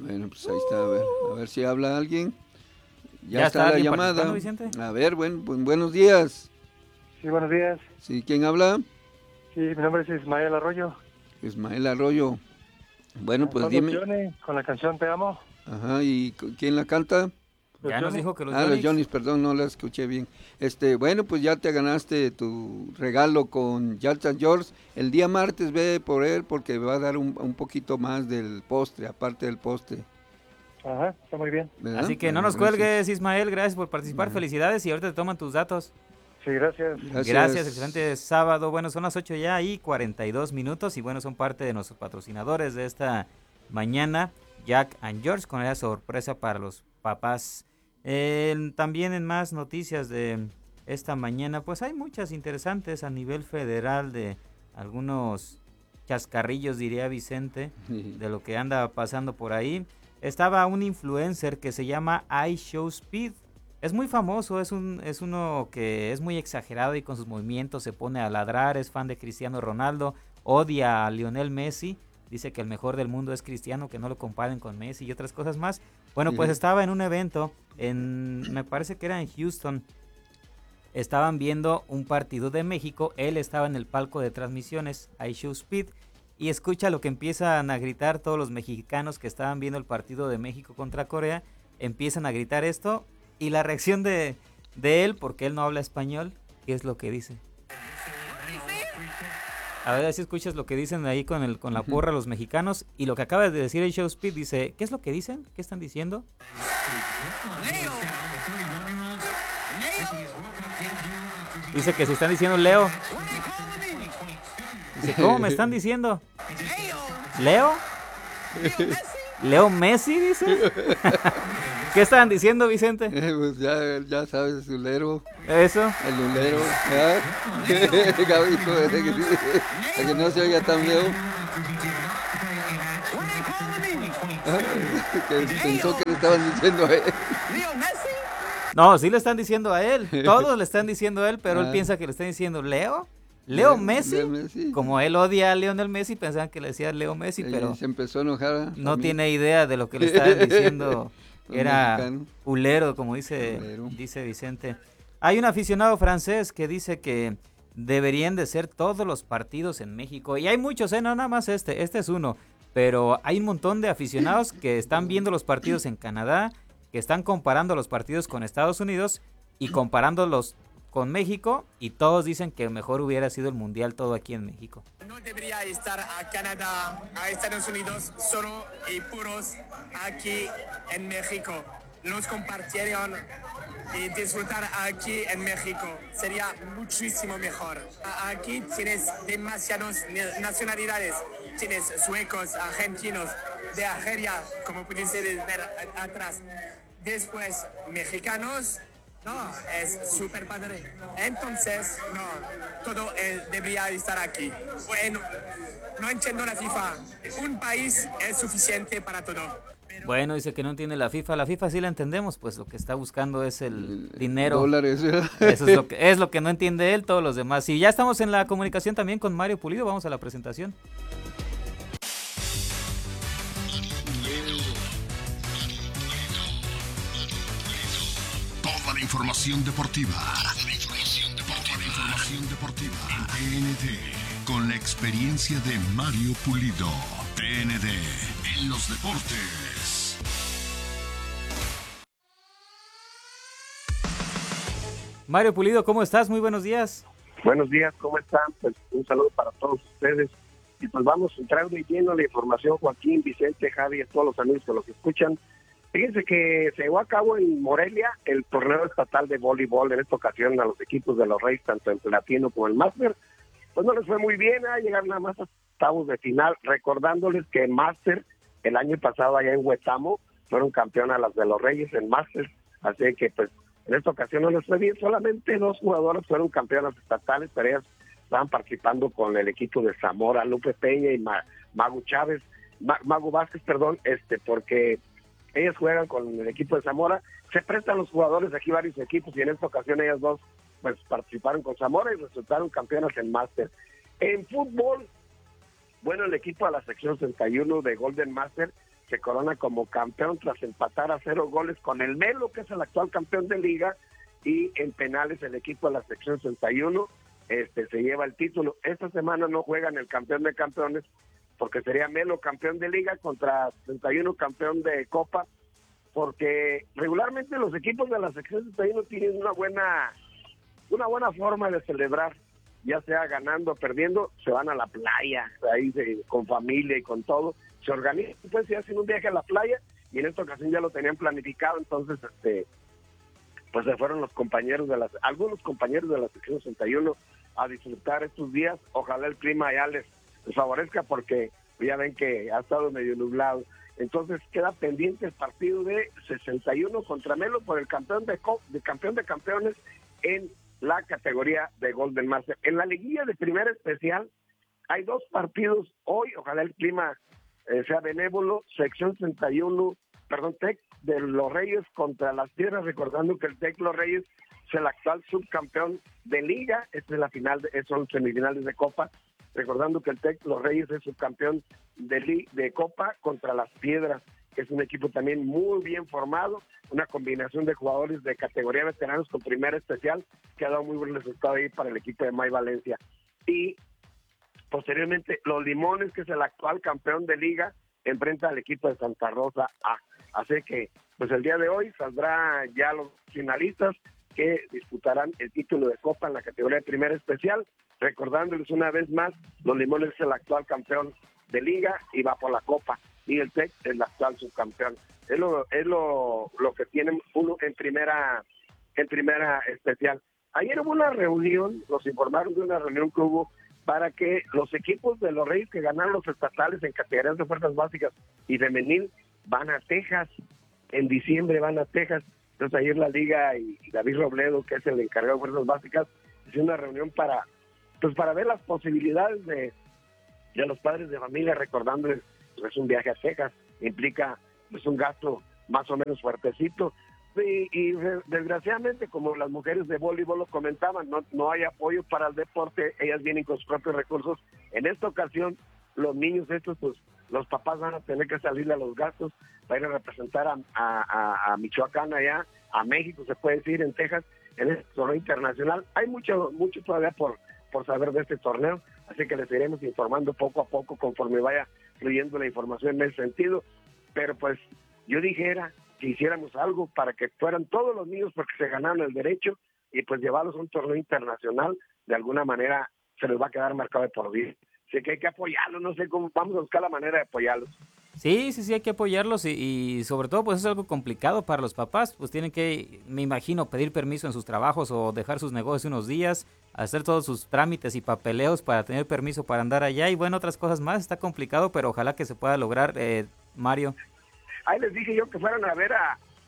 Bueno, pues ahí está, a ver si habla alguien. Ya está la llamada. participando, Vicente. A ver, buenos días. Sí, buenos días. Sí, ¿quién habla? Sí, mi nombre es Ismael Arroyo. Ismael Arroyo. Bueno, pues Son dime. los Johnny, con la canción Te Amo. Ajá, ¿y quién la canta? Los Ya nos Johnny. dijo que los Los Yonix. Johnny's, perdón, no la escuché bien. Bueno, pues ya te ganaste tu regalo con Jalta George. El día martes ve por él porque va a dar un poquito más del postre, aparte del postre. Ajá, está muy bien. ¿Verdad? Así que no Bueno, nos gracias. cuelgues, Ismael. Gracias por participar. Ajá. Felicidades y ahorita te toman tus datos. Sí, gracias. Gracias, excelente sábado. Bueno, son las 8 ya y 42 minutos y bueno, son parte de nuestros patrocinadores de esta mañana, Jack and George, con esa sorpresa para los papás. También en más noticias de esta mañana, pues hay muchas interesantes a nivel federal de algunos chascarrillos, diría Vicente, de lo que anda pasando por ahí. Estaba un influencer que se llama iShowSpeed. Es muy famoso, es uno que es muy exagerado y con sus movimientos se pone a ladrar, es fan de Cristiano Ronaldo, odia a Lionel Messi, dice que el mejor del mundo es Cristiano, que no lo comparen con Messi y otras cosas más. Bueno, pues estaba en un evento, me parece que era en Houston, estaban viendo un partido de México, él estaba en el palco de transmisiones, iShowSpeed, y escucha lo que empiezan a gritar todos los mexicanos que estaban viendo el partido de México contra Corea, empiezan a gritar esto. Y la reacción de él, porque él no habla español, ¿qué es lo que dice? A ver si escuchas lo que dicen ahí con la porra los mexicanos. Y lo que acaba de decir el Showspeed dice, ¿qué es lo que dicen? ¿Qué están diciendo? Dice que se están diciendo Leo. Dice, ¿cómo me están diciendo? ¿Leo? ¿Leo Messi, dice? ¿Qué estaban diciendo, Vicente? Pues ya sabes, el ulero. Eso. El ulero. Gabito, para que no se oiga tan feo. Que pensó que le estaban diciendo a él. No, sí le están diciendo a él. Todos le están diciendo a él, pero él piensa que le están diciendo ¿Leo? ¿Leo Messi? Leo Messi. Como él odia a Lionel Messi, pensaban que le decía Leo Messi, pero se empezó a enojar. no tiene idea de lo que le estaban diciendo. Era mexicano. ulero, como dice Vicente. Hay un aficionado francés que dice que deberían de ser todos los partidos en México. Y hay muchos, no nada más este es uno. Pero hay un montón de aficionados que están viendo los partidos en Canadá, que están comparando los partidos con Estados Unidos y comparándolos con México, y todos dicen que mejor hubiera sido el Mundial todo aquí en México. No debería estar a Canadá, a Estados Unidos, solo y puros aquí en México. Los compartieron y disfrutar aquí en México sería muchísimo mejor. Aquí tienes demasiadas nacionalidades. Tienes suecos, argentinos, de Argelia, como puedes ver atrás. Después, mexicanos. No, es súper padre. Entonces, no, todo debería estar aquí. Bueno, no entiendo la FIFA. Un país es suficiente para todo. Bueno, dice que no entiende la FIFA. La FIFA sí la entendemos, pues lo que está buscando es el dinero. Dólares. Eso es lo que no entiende él, todos los demás. Y ya estamos en la comunicación también con Mario Pulido. Vamos a la presentación. Toda la información deportiva. En TNT. Con la experiencia de Mario Pulido. TNT en los deportes. Mario Pulido, ¿cómo estás? Muy buenos días. Buenos días, ¿cómo están? Pues un saludo para todos ustedes. Y pues vamos a entrar de lleno a la información, Joaquín, Vicente, Javi, a todos los amigos que los escuchan. Fíjense que se llevó a cabo en Morelia el torneo estatal de voleibol. En esta ocasión a los equipos de los Reyes, tanto el Platino como el Máster, pues no les fue muy bien, llegaron nada más a octavos de final, recordándoles que en Máster, el año pasado allá en Huetamo, fueron campeonas las de los Reyes en Máster, así que pues en esta ocasión no les fue bien, solamente 2 jugadoras fueron campeonas estatales, pero ellas estaban participando con el equipo de Zamora, Lupe Peña y Mago Vázquez, porque ellas juegan con el equipo de Zamora, se prestan los jugadores de aquí varios equipos y en esta ocasión ellas dos pues participaron con Zamora y resultaron campeonas en Máster. En fútbol, bueno, el equipo de la sección 61 de Golden Master se corona como campeón tras empatar a 0 goles con el Melo, que es el actual campeón de liga, y en penales el equipo de la sección 61 se lleva el título. Esta semana no juegan el campeón de campeones, porque sería Melo campeón de liga contra 61 campeón de Copa, porque regularmente los equipos de la sección 61 tienen una buena forma de celebrar, ya sea ganando o perdiendo, se van a la playa, ahí con familia y con todo, se organizan, pues se hacen un viaje a la playa, y en esta ocasión ya lo tenían planificado, entonces pues se fueron algunos compañeros de la sección 61 a disfrutar estos días. Ojalá el clima ya les favorezca, porque ya ven que ha estado medio nublado. Entonces queda pendiente el partido de 61 contra Melo por el campeón de campeón de campeones en la categoría de Golden Master. En la liguilla de Primera Especial hay 2 partidos hoy, ojalá el clima sea benévolo. Sección 61, Tec de Los Reyes contra Las Piedras, recordando que el Tec Los Reyes es el actual subcampeón de liga. Esta es la final, son semifinales de Copa, recordando que el Tec Los Reyes es subcampeón de Copa contra Las Piedras, que es un equipo también muy bien formado, una combinación de jugadores de categoría veteranos con Primera Especial, que ha dado muy buen resultado ahí para el equipo de May Valencia. Y posteriormente Los Limones, que es el actual campeón de liga, enfrenta al equipo de Santa Rosa A. Así que pues el día de hoy saldrá ya los finalistas que disputarán el título de Copa en la categoría de Primera Especial, recordándoles una vez más, Los Limones es el actual campeón de liga y va por la Copa, y el Tec es el actual subcampeón. Es lo que tienen uno en primera especial. Ayer hubo una reunión, nos informaron de una reunión que hubo para que los equipos de Los Reyes que ganaron los estatales en categorías de fuerzas básicas y femenil van a Texas, en diciembre van a Texas. Entonces ayer la liga y David Robledo, que es el encargado de fuerzas básicas, hizo una reunión para ver las posibilidades de los padres de familia, recordándoles, pues, es un viaje a Texas, implica pues un gasto más o menos fuertecito, y desgraciadamente, como las mujeres de voleibol lo comentaban, no hay apoyo para el deporte, ellas vienen con sus propios recursos. En esta ocasión, los niños estos, pues los papás van a tener que salirle a los gastos para ir a representar a Michoacán allá, a México, se puede decir, en Texas, en este torneo internacional. Hay mucho todavía por saber de este torneo, así que les iremos informando poco a poco conforme vaya fluyendo la información en ese sentido. Pero pues yo dijera que hiciéramos algo para que fueran todos los niños, porque se ganaron el derecho, y pues llevarlos a un torneo internacional, de alguna manera se les va a quedar marcado de por vida. Así que hay que apoyarlos, no sé cómo, vamos a buscar la manera de apoyarlos. Sí, hay que apoyarlos y sobre todo pues es algo complicado para los papás, pues tienen que, me imagino, pedir permiso en sus trabajos o dejar sus negocios unos días, hacer todos sus trámites y papeleos para tener permiso para andar allá y bueno, otras cosas más. Está complicado, pero ojalá que se pueda lograr, Mario. Ahí les dije yo que fueran a ver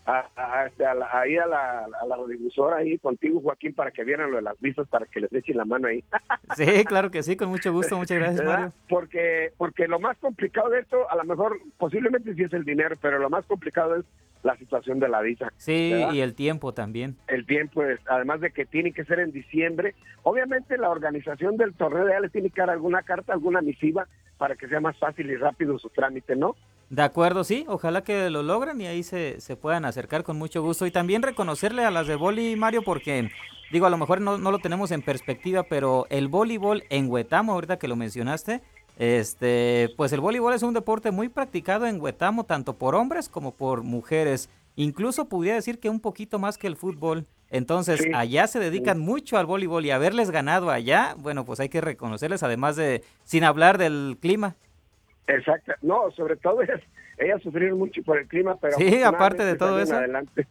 ahí a la radiodifusora ahí contigo, Joaquín, para que vieran lo de las visas, para que les echen la mano ahí. Sí, claro que sí, con mucho gusto, muchas gracias, Mario. Porque lo más complicado de esto, a lo mejor, posiblemente sí es el dinero, pero lo más complicado es la situación de la visa. Sí, ¿verdad? Y el tiempo también. El tiempo, además de que tiene que ser en diciembre, obviamente la organización del torneo ya les tiene que dar alguna carta, alguna misiva, para que sea más fácil y rápido su trámite, ¿no? De acuerdo, sí, ojalá que lo logren y ahí se puedan acercar con mucho gusto. Y también reconocerle a las de vóley, Mario, porque, digo, a lo mejor no lo tenemos en perspectiva, pero el voleibol en Huetamo, ahorita que lo mencionaste, pues el voleibol es un deporte muy practicado en Huetamo, tanto por hombres como por mujeres. Incluso pudiera decir que un poquito más que el fútbol. Entonces, sí, allá se dedican mucho al voleibol y haberles ganado allá, bueno, pues hay que reconocerles, además de, sin hablar del clima. Exacto, no, sobre todo ellas sufrieron mucho por el clima, pero sí, aparte de todo eso. Adelante.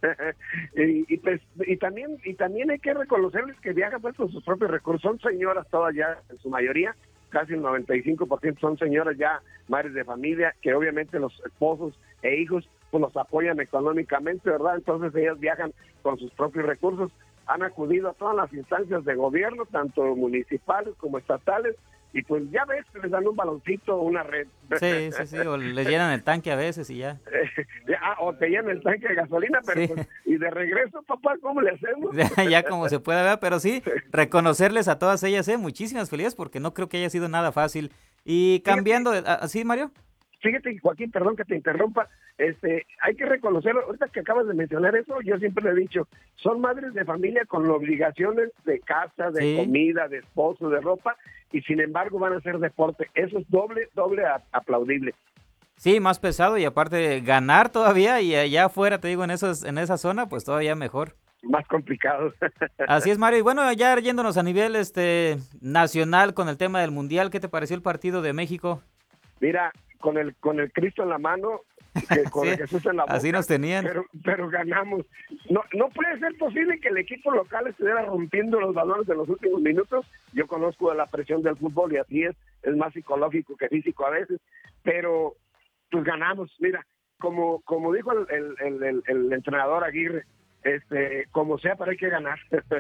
y también hay que reconocerles que viajan pues con sus propios recursos, son señoras todas ya, en su mayoría, casi el 95% son señoras ya, madres de familia, que obviamente los esposos e hijos pues los apoyan económicamente, ¿verdad? Entonces ellas viajan con sus propios recursos, han acudido a todas las instancias de gobierno, tanto municipales como estatales, y pues ya ves, les dan un baloncito o una red. Sí, o les llenan el tanque a veces y ya. O te llenan el tanque de gasolina, pero sí. Pues, y de regreso, papá, ¿cómo le hacemos? Ya como se puede ver, pero sí, reconocerles a todas ellas, muchísimas felicidades, porque no creo que haya sido nada fácil. Y cambiando, ¿sí, Mario? fíjate, Joaquín, perdón que te interrumpa, hay que reconocerlo, ahorita que acabas de mencionar eso, yo siempre le he dicho, son madres de familia con obligaciones de casa, de comida, de esposo, de ropa, y sin embargo van a hacer deporte. Eso es doble aplaudible. Sí, más pesado y aparte ganar todavía y allá afuera, te digo, en esa zona, pues todavía mejor. Más complicado. Así es, Mario. Y bueno, ya yéndonos a nivel nacional con el tema del Mundial, ¿qué te pareció el partido de México? Mira, con el Cristo en la mano, con sí, el Jesús en la boca. Así nos tenían. Pero ganamos. No puede ser posible que el equipo local estuviera rompiendo los balones de los últimos minutos. Yo conozco la presión del fútbol y así es más psicológico que físico a veces, pero pues ganamos. Mira, como dijo el entrenador Aguirre, como sea, pero hay que ganar.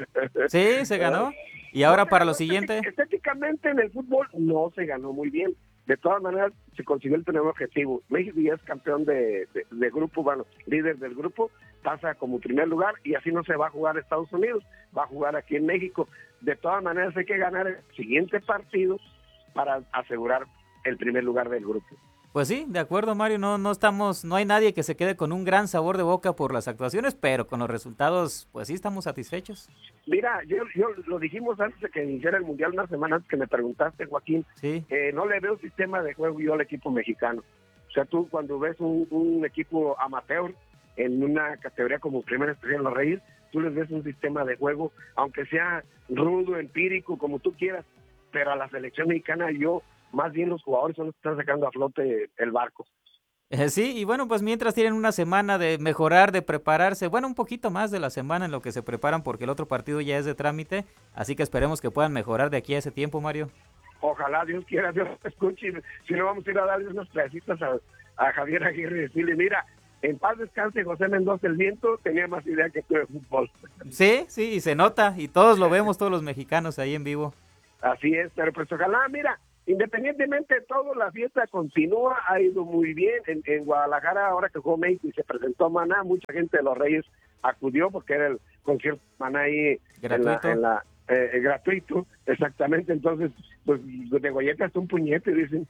Sí, se ganó. Y ahora para lo siguiente. Estéticamente en el fútbol no se ganó muy bien. De todas maneras, se consiguió el primer objetivo. México ya es campeón de grupo, bueno, líder del grupo, pasa como primer lugar y así no se va a jugar a Estados Unidos, va a jugar aquí en México. De todas maneras, hay que ganar el siguiente partido para asegurar el primer lugar del grupo. Pues sí, de acuerdo, Mario, no hay nadie que se quede con un gran sabor de boca por las actuaciones, pero con los resultados, pues sí estamos satisfechos. Mira, yo lo dijimos antes de que iniciara el Mundial, una semana antes que me preguntaste, Joaquín, sí. No le veo sistema de juego yo al equipo mexicano. O sea, tú cuando ves un equipo amateur en una categoría como Primera Especial Los Reyes, tú les ves un sistema de juego, aunque sea rudo, empírico, como tú quieras, pero a la selección mexicana más bien los jugadores son los que están sacando a flote el barco. Sí, y bueno, pues mientras tienen una semana de mejorar, de prepararse, bueno, un poquito más de la semana en lo que se preparan porque el otro partido ya es de trámite, así que esperemos que puedan mejorar de aquí a ese tiempo, Mario. Ojalá, Dios quiera, Dios escuche, si no vamos a ir a darle unas clasitas a Javier Aguirre y decirle, mira, en paz descanse José Mendoza el Viento, tenía más idea que tú de fútbol. Sí, y se nota, y todos lo vemos, todos los mexicanos ahí en vivo. Así es, pero pues ojalá, mira, independientemente de todo, la fiesta continúa, ha ido muy bien. En Guadalajara, ahora que jugó México y se presentó Maná, mucha gente de los Reyes acudió porque era el concierto Maná ahí gratuito. Gratuito, exactamente. Entonces, pues de Goyeta hasta un puñete, dicen.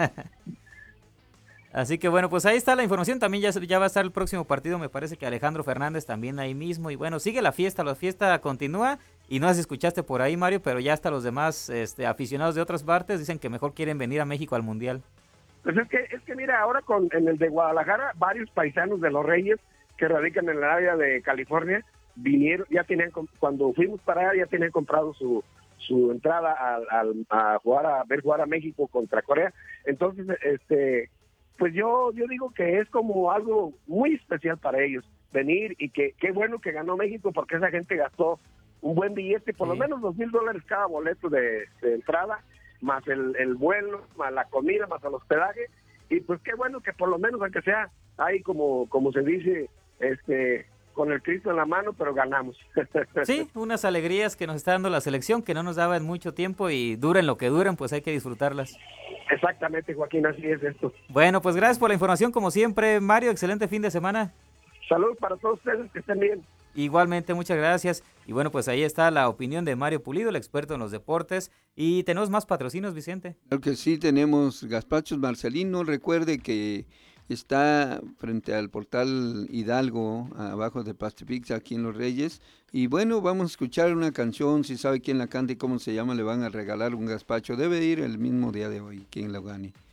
Así que bueno, pues ahí está la información. También ya va a estar el próximo partido, me parece que Alejandro Fernández también ahí mismo. Y bueno, sigue la fiesta continúa. Y no sé si escuchaste por ahí, Mario, pero ya hasta los demás aficionados de otras partes dicen que mejor quieren venir a México al Mundial. Pues es que mira, ahora en el de Guadalajara, varios paisanos de los Reyes que radican en el área de California, vinieron, ya tenían, cuando fuimos para allá, ya tenían comprado su entrada a ver jugar a México contra Corea. Entonces, pues yo digo que es como algo muy especial para ellos venir y que qué bueno que ganó México porque esa gente gastó un buen billete, por lo menos $2,000 cada boleto de entrada, más el vuelo, más la comida, más el hospedaje, y pues qué bueno que por lo menos, aunque sea ahí como se dice, con el Cristo en la mano, pero ganamos. Sí, unas alegrías que nos está dando la selección, que no nos daba en mucho tiempo, y duren lo que duren, pues hay que disfrutarlas. Exactamente, Joaquín, así es esto. Bueno, pues gracias por la información, como siempre, Mario, excelente fin de semana. Saludos para todos ustedes, que estén bien. Igualmente, muchas gracias. Y bueno, pues ahí está la opinión de Mario Pulido, el experto en los deportes. Y tenemos más patrocinios, Vicente. Claro que sí, tenemos Gazpachos Marcelino. Recuerde que está frente al portal Hidalgo, abajo de Pastipix, aquí en Los Reyes. Y bueno, vamos a escuchar una canción. Si sabe quién la canta y cómo se llama, le van a regalar un gazpacho. Debe ir el mismo día de hoy, quien lo gane.